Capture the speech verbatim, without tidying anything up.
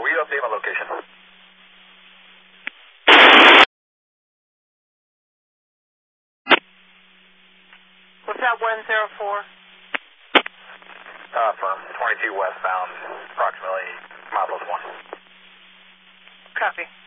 will you update my location? What's that one zero four? Uh, firm, twenty-two westbound, approximately mile plus one. Copy.